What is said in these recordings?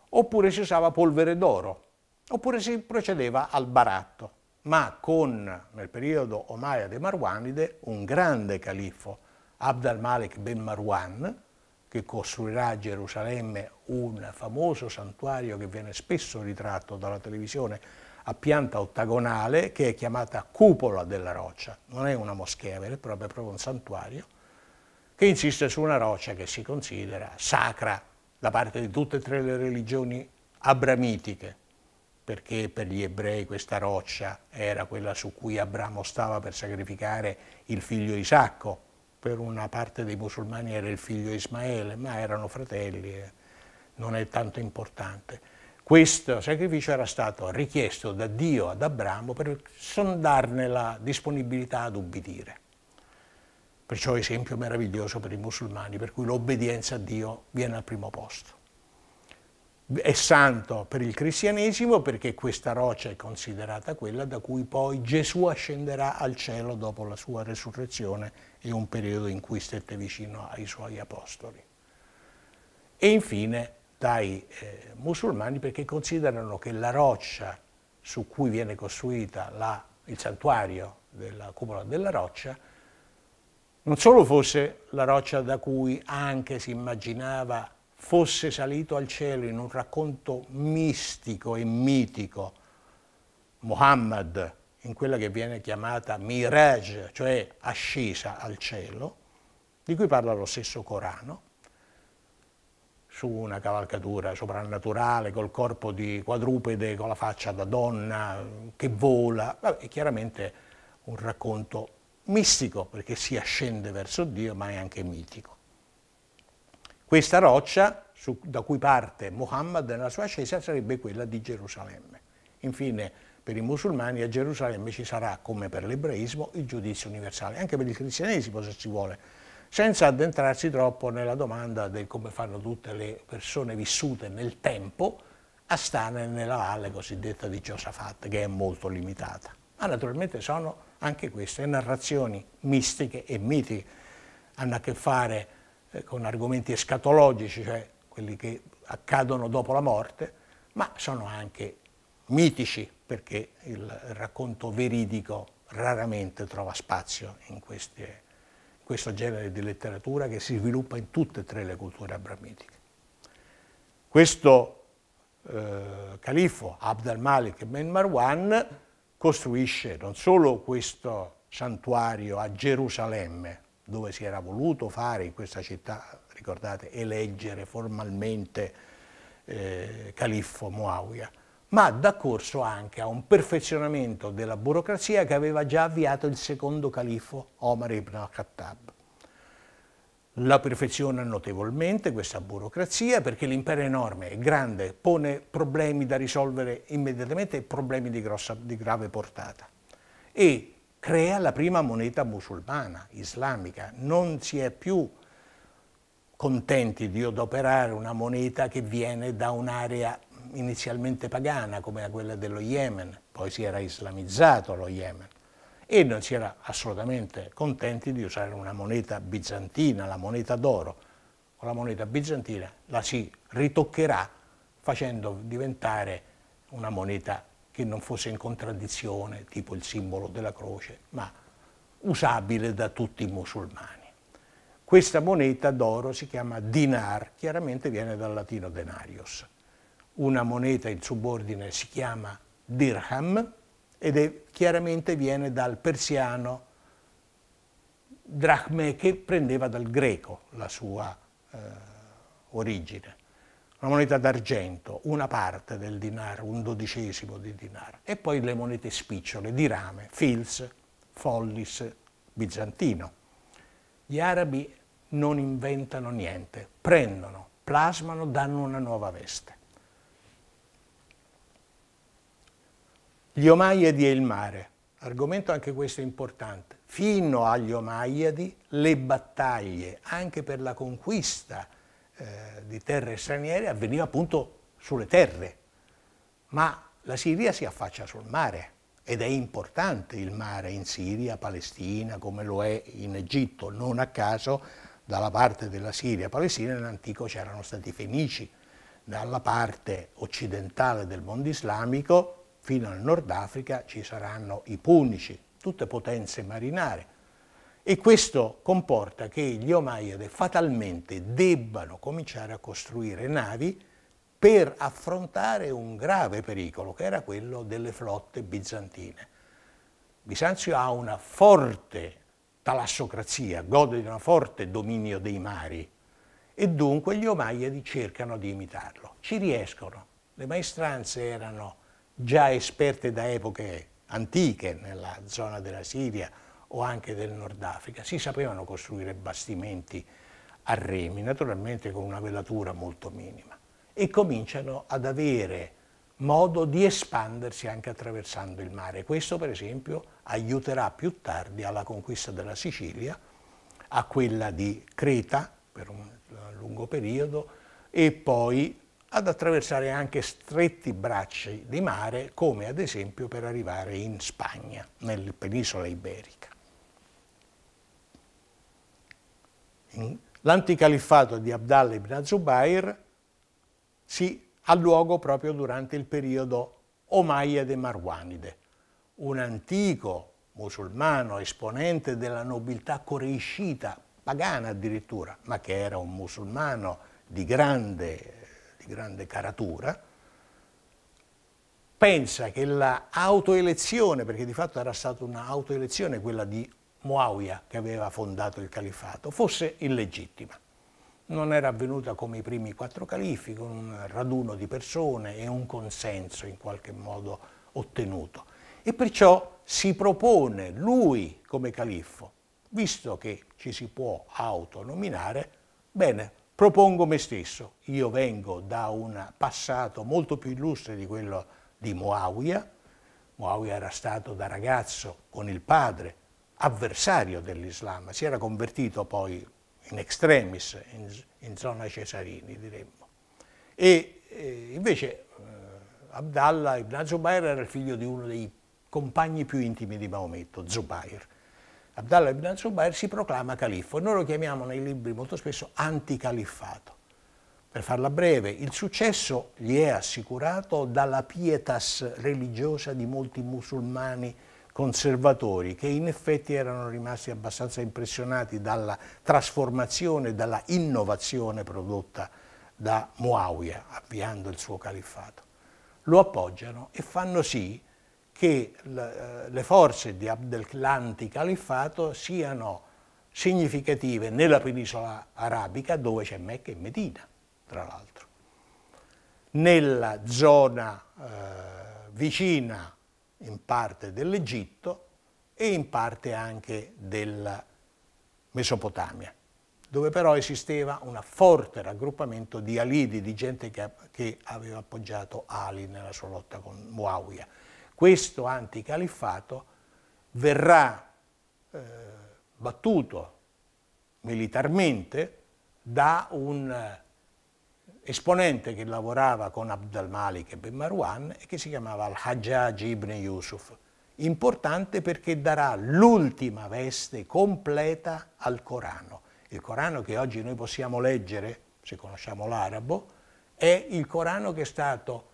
oppure si usava polvere d'oro, oppure si procedeva al baratto. Ma nel periodo omayyade marwanide, un grande califfo, Abd al-Malik ben Marwan, che costruirà a Gerusalemme un famoso santuario che viene spesso ritratto dalla televisione a pianta ottagonale, che è chiamata Cupola della Roccia. Non è una moschea vera e propria, è proprio un santuario, che insiste su una roccia che si considera sacra da parte di tutte e tre le religioni abramitiche, perché per gli ebrei questa roccia era quella su cui Abramo stava per sacrificare il figlio Isacco, per una parte dei musulmani era il figlio Ismaele, ma erano fratelli, non è tanto importante. Questo sacrificio era stato richiesto da Dio ad Abramo per sondarne la disponibilità ad ubbidire. Perciò esempio meraviglioso per i musulmani, per cui l'obbedienza a Dio viene al primo posto. È santo per il cristianesimo perché questa roccia è considerata quella da cui poi Gesù ascenderà al cielo dopo la sua resurrezione e un periodo in cui stette vicino ai suoi apostoli. E infine dai musulmani perché considerano che la roccia su cui viene costruita il santuario della Cupola della Roccia non solo fosse la roccia da cui anche si immaginava fosse salito al cielo in un racconto mistico e mitico Muhammad, in quella che viene chiamata Miraj, cioè ascesa al cielo, di cui parla lo stesso Corano, su una cavalcatura soprannaturale, col corpo di quadrupede, con la faccia da donna, che vola. È chiaramente un racconto mistico, perché si ascende verso Dio, ma è anche mitico. Questa roccia, da cui parte Muhammad nella sua ascesa, sarebbe quella di Gerusalemme. Infine, per i musulmani a Gerusalemme ci sarà, come per l'ebraismo, il giudizio universale, anche per il cristianesimo se si vuole, senza addentrarsi troppo nella domanda del come fanno tutte le persone vissute nel tempo a stare nella valle cosiddetta di Giosafat, che è molto limitata. Ma naturalmente sono anche queste narrazioni mistiche e mitiche, hanno a che fare con argomenti escatologici, cioè quelli che accadono dopo la morte, ma sono anche mitici, perché il racconto veridico raramente trova spazio in questo genere di letteratura che si sviluppa in tutte e tre le culture abramitiche. Questo califfo, Abd al-Malik ben Marwan, costruisce non solo questo santuario a Gerusalemme, dove si era voluto fare in questa città, ricordate, eleggere formalmente califfo Muawiya, ma dà corso anche a un perfezionamento della burocrazia che aveva già avviato il secondo califfo Omar ibn al-Khattab. La perfeziona notevolmente questa burocrazia perché l'impero è enorme, è grande, pone problemi da risolvere immediatamente e problemi di grave portata. E crea la prima moneta musulmana, islamica. Non si è più contenti di adoperare una moneta che viene da un'area inizialmente pagana come quella dello Yemen, poi si era islamizzato lo Yemen, e non si era assolutamente contenti di usare una moneta bizantina, la moneta d'oro. Con la moneta bizantina la si ritoccherà facendo diventare una moneta che non fosse in contraddizione, tipo il simbolo della croce, ma usabile da tutti i musulmani. Questa moneta d'oro si chiama dinar, chiaramente viene dal latino denarius. Una moneta in subordine si chiama dirham ed chiaramente viene dal persiano drachme, che prendeva dal greco la sua origine. Una moneta d'argento, una parte del dinar, un dodicesimo di dinar, e poi le monete spicciole di rame, fils, follis, bizantino. Gli arabi non inventano niente, prendono, plasmano, danno una nuova veste. Gli Omayyadi e il mare, argomento anche questo importante. Fino agli Omayyadi le battaglie, anche per la conquista di terre straniere, avveniva appunto sulle terre, ma la Siria si affaccia sul mare ed è importante il mare in Siria, Palestina, come lo è in Egitto. Non a caso dalla parte della Siria Palestina in antico c'erano stati i Fenici, dalla parte occidentale del mondo islamico fino al Nord Africa ci saranno i punici, tutte potenze marinare. E questo comporta che gli Omayyadi fatalmente debbano cominciare a costruire navi per affrontare un grave pericolo, che era quello delle flotte bizantine. Bisanzio ha una forte talassocrazia, gode di un forte dominio dei mari e dunque gli Omayyadi cercano di imitarlo. Ci riescono. Le maestranze erano già esperte da epoche antiche nella zona della Siria o anche del Nord Africa. Si sapevano costruire bastimenti a remi, naturalmente con una velatura molto minima, e cominciano ad avere modo di espandersi anche attraversando il mare. Questo, per esempio, aiuterà più tardi alla conquista della Sicilia, a quella di Creta per un lungo periodo e poi ad attraversare anche stretti bracci di mare, come ad esempio per arrivare in Spagna, nella penisola iberica. L'anticaliffato di Abdallah ibn Zubayr ha luogo proprio durante il periodo Omayyade Marwanide, un antico musulmano esponente della nobiltà coreiscita, pagana addirittura, ma che era un musulmano di grande caratura. Pensa che la autoelezione, perché di fatto era stata un'autoelezione quella di Muawiya che aveva fondato il califfato, fosse illegittima. Non era avvenuta come i primi 4 califi, con un raduno di persone e un consenso in qualche modo ottenuto. E perciò si propone lui come califfo, visto che ci si può autonominare, bene, propongo me stesso. Io vengo da un passato molto più illustre di quello di Muawiya. Muawiya era stato da ragazzo con il padre avversario dell'Islam, si era convertito poi in extremis, in zona Cesarini, diremmo. E invece Abdallah ibn Zubayr era il figlio di uno dei compagni più intimi di Maometto, Zubayr. Abdallah ibn Zubayr si proclama califfo e noi lo chiamiamo nei libri molto spesso anticaliffato. Per farla breve, il successo gli è assicurato dalla pietas religiosa di molti musulmani conservatori, che in effetti erano rimasti abbastanza impressionati dalla trasformazione, dalla innovazione prodotta da Muawiya, avviando il suo califfato. Lo appoggiano e fanno sì che le forze dell'anticaliffato siano significative nella penisola arabica, dove c'è Mecca e Medina, tra l'altro. Nella zona vicina in parte dell'Egitto e in parte anche della Mesopotamia, dove però esisteva un forte raggruppamento di alidi, di gente che aveva appoggiato Ali nella sua lotta con Muawiya. Questo anticaliffato verrà battuto militarmente da un esponente che lavorava con Abd al-Malik ibn Marwan e che si chiamava al-Hajjaj ibn Yusuf, importante perché darà l'ultima veste completa al Corano. Il Corano che oggi noi possiamo leggere, se conosciamo l'arabo, è il Corano che è stato,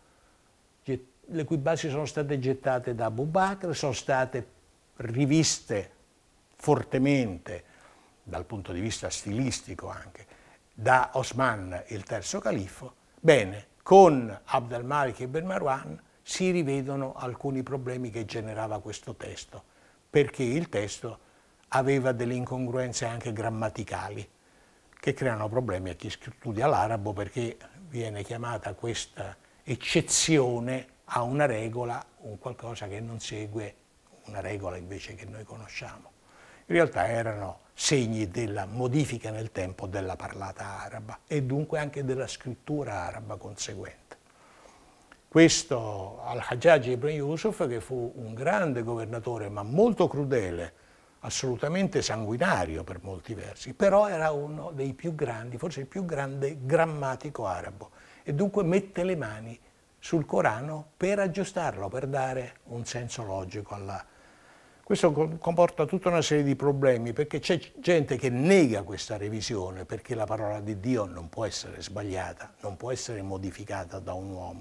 le cui basi sono state gettate da Abu Bakr, sono state riviste fortemente dal punto di vista stilistico anche da Osman, il terzo califfo. Bene, con Abd al-Malik ibn Marwan si rivedono alcuni problemi che generava questo testo, perché il testo aveva delle incongruenze anche grammaticali che creano problemi a chi studia l'arabo, perché viene chiamata questa eccezione a una regola, un qualcosa che non segue una regola invece che noi conosciamo. In realtà erano segni della modifica nel tempo della parlata araba e dunque anche della scrittura araba conseguente. Questo al-Hajjaj ibn Yusuf, che fu un grande governatore ma molto crudele, assolutamente sanguinario per molti versi, però era uno dei più grandi, forse il più grande grammatico arabo, e dunque mette le mani sul Corano per aggiustarlo, per dare un senso logico Questo comporta tutta una serie di problemi, perché c'è gente che nega questa revisione, perché la parola di Dio non può essere sbagliata, non può essere modificata da un uomo.